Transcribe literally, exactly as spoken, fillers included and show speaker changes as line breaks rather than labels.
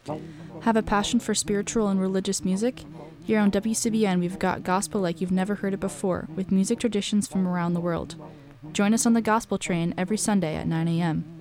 Have a passion for spiritual and religious music? Here on W C B N, we've got gospel like you've never heard it before, with music traditions from around the world. Join us on the Gospel Train every Sunday at nine a.m.